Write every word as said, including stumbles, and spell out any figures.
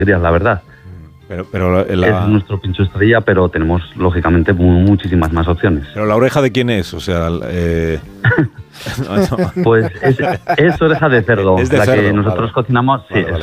la verdad. Pero, pero la... Es nuestro pincho estrella, pero tenemos, lógicamente, muchísimas más opciones. ¿Pero la oreja de quién es? O sea... Eh... no, no. Pues es, es oreja de cerdo. Es de la cerdo, que nosotros vale. cocinamos, sí, Vale, vale.